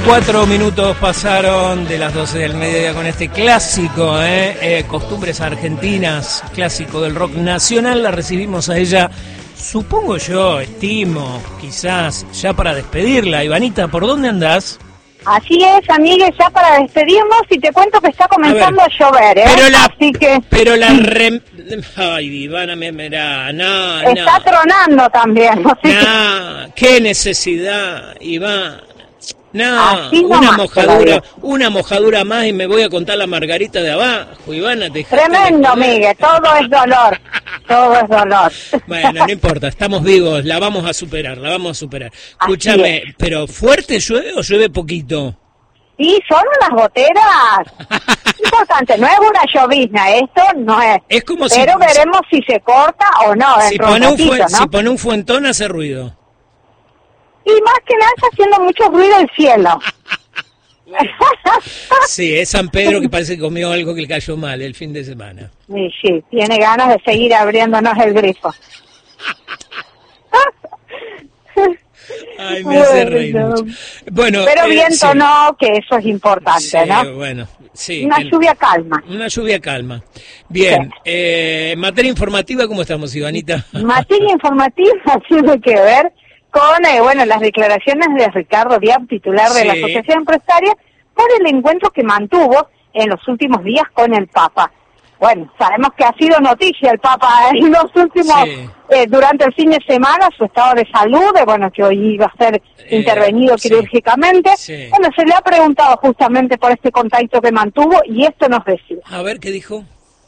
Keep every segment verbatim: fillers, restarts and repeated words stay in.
Cuatro minutos pasaron de las doce del mediodía con este clásico, ¿eh? Eh, Costumbres Argentinas, clásico del rock nacional. La recibimos a ella, supongo yo, estimo, quizás, ya para despedirla. Ivanita, ¿por dónde andás? Así es, amigues, ya para despedirnos, y te cuento que está comenzando a, a llover, ¿eh? Pero la, Así que... pero la rem... Ay, Ivana, me mirá, no, Está no. tronando también, ¿no? No, qué necesidad, Iván. No, Así una nomás, mojadura, una mojadura más y me voy a contar la margarita de abajo, Ivana. Tremendo, Miguel, todo es dolor, todo es dolor. Bueno, no importa, estamos vivos, la vamos a superar, la vamos a superar. Escúchame, ¿pero fuerte llueve o llueve poquito? Y son unas goteras importantes, no es una llovizna, esto no es, es como pero si, veremos si se corta o no. Si pone, un, ratito, un, fue, ¿no? si pone un fuentón hace ruido. Y más que nada está haciendo mucho ruido el cielo. Sí, es San Pedro que parece que comió algo que le cayó mal el fin de semana. Sí, sí, tiene ganas de seguir abriéndonos el grifo. Ay, me hace reír mucho. Bueno, pero eh, viento sí. no, que eso es importante, Sí, ¿no? Bueno, sí. Una el, lluvia calma. Una lluvia calma. Bien, Sí. eh, materia informativa, ¿cómo estamos, Ivanita? Materia informativa tiene que ver con, eh, bueno, las declaraciones de Ricardo Diab, titular de Sí. la Asociación Empresaria, por el encuentro que mantuvo en los últimos días con el Papa. Bueno, sabemos que ha sido noticia el Papa en los últimos, Sí. eh, durante el fin de semana, su estado de salud, eh, bueno, que hoy iba a ser Eh, intervenido sí. quirúrgicamente. Sí. Bueno, se le ha preguntado justamente por este contacto que mantuvo y esto nos decía. A ver, ¿qué dijo?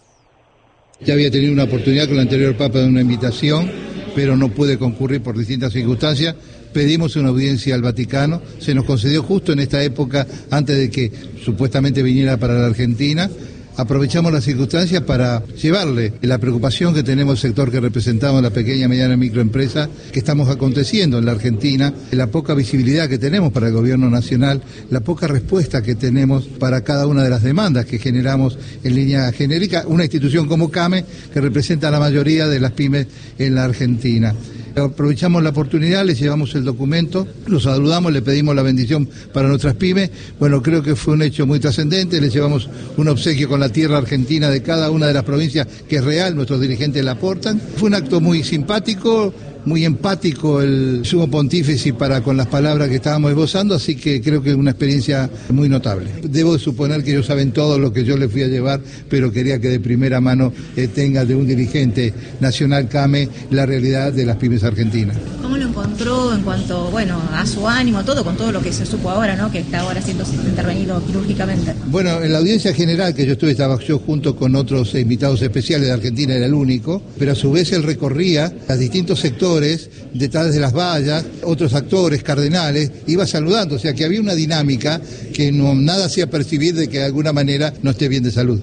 Ya había tenido una oportunidad con el anterior Papa de una invitación, pero no pude concurrir por distintas circunstancias. Pedimos una audiencia al Vaticano, se nos concedió justo en esta época, antes de que supuestamente viniera para la Argentina. Aprovechamos las circunstancias para llevarle la preocupación que tenemos el sector que representamos, la pequeña, mediana y microempresa, que estamos aconteciendo en la Argentina, la poca visibilidad que tenemos para el gobierno nacional, la poca respuesta que tenemos para cada una de las demandas que generamos en línea genérica, una institución como CAME que representa a la mayoría de las pymes en la Argentina. Aprovechamos la oportunidad, les llevamos el documento, los saludamos, le pedimos la bendición para nuestras pymes. Bueno, creo que fue un hecho muy trascendente, les llevamos un obsequio con la tierra argentina de cada una de las provincias, que es real, nuestros dirigentes la aportan. Fue un acto muy simpático, muy empático el sumo pontífice para con las palabras que estábamos esbozando, así que creo que es una experiencia muy notable. Debo de suponer que ellos saben todo lo que yo les fui a llevar, pero quería que de primera mano eh, tenga de un dirigente nacional CAME la realidad de las pymes argentinas. ¿Cómo lo encontró en cuanto, bueno, a su ánimo, todo, con todo lo que se supo ahora, ¿no? Que está ahora siendo intervenido quirúrgicamente? Bueno, en la audiencia general que yo estuve, estaba yo junto con otros invitados especiales de Argentina, era el único, pero a su vez él recorría a distintos sectores, detrás de las vallas, otros actores, cardenales, iba saludando, o sea que había una dinámica que no nada hacía percibir de que de alguna manera no esté bien de salud.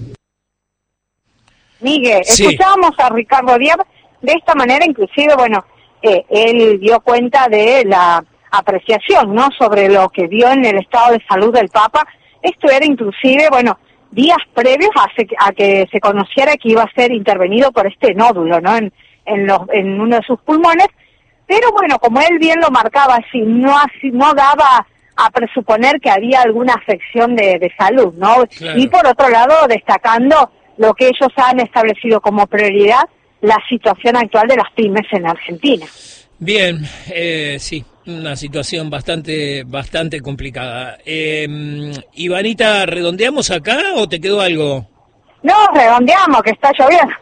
Miguel, Sí. escuchábamos a Ricardo Diab de esta manera, inclusive, bueno, eh, él dio cuenta de la apreciación, ¿no?, sobre lo que vio en el estado de salud del Papa. Esto era inclusive, bueno, días previos a, se, a que se conociera que iba a ser intervenido por este nódulo, ¿no?, en, en, los, en uno de sus pulmones. Pero bueno, como él bien lo marcaba, así no, así, no daba a presuponer que había alguna afección de, de salud, ¿no? Claro. Y por otro lado, destacando lo que ellos han establecido como prioridad, la situación actual de las pymes en Argentina. Bien, eh, sí, una situación bastante bastante complicada. Eh, Ivanita, ¿redondeamos acá o te quedó algo? No, redondeamos, que está lloviendo.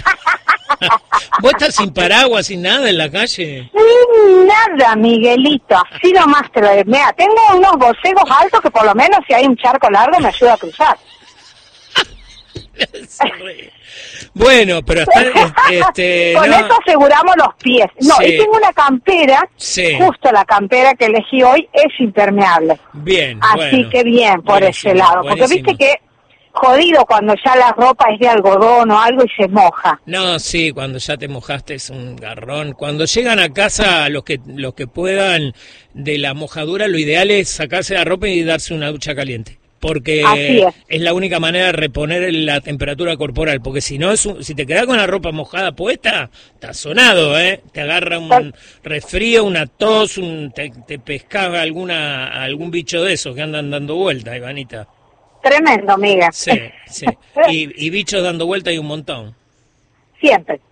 ¿Vos estás sin paraguas, sin nada en la calle? Sin nada, Miguelito, así nomás te lo digo. Mira, tengo unos borcegos altos que por lo menos si hay un charco largo me ayuda a cruzar. Bueno, pero está, este, con no. eso aseguramos los pies. No, Sí. y tengo una campera, Sí. justo la campera que elegí hoy es impermeable. Bien, Así bueno. que bien por Buenísimo, ese lado, porque buenísimo. viste que jodido cuando ya la ropa es de algodón o algo y se moja. No, sí, cuando ya te mojaste es un garrón. Cuando llegan a casa, los que los que puedan de la mojadura, lo ideal es sacarse la ropa y darse una ducha caliente. porque es. es la única manera de reponer la temperatura corporal, porque si no, es un, si te quedás con la ropa mojada puesta, estás sonado, ¿eh? Te agarra un resfrío, una tos, un, te, te pescaba alguna algún bicho de esos que andan dando vueltas, Ivanita. Tremendo, amiga. Sí, sí. Y, y bichos dando vuelta hay un montón. Siempre.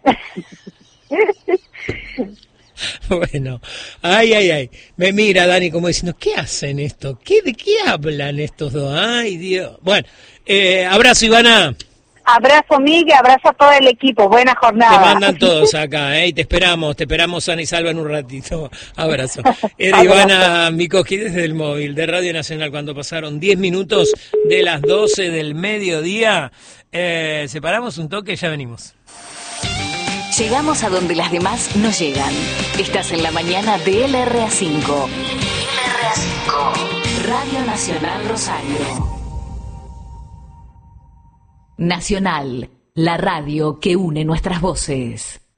Bueno, ay, ay, ay. Me mira Dani como diciendo, ¿qué hacen esto? ¿Qué, ¿De qué hablan estos dos? Ay, Dios. Bueno, eh, abrazo, Ivana. Abrazo, Miguel, abrazo a todo el equipo. Buena jornada. Te mandan todos acá, ¿eh? Y te esperamos, te esperamos sana y salva en un ratito. Abrazo. Era Ivana Mikoski desde el móvil de Radio Nacional cuando pasaron diez minutos de las doce del mediodía. Eh, separamos un toque, ya venimos. Llegamos a donde las demás no llegan. Estás en la mañana de L R A cinco. L R A cinco. Radio Nacional Rosario. Nacional, la radio que une nuestras voces.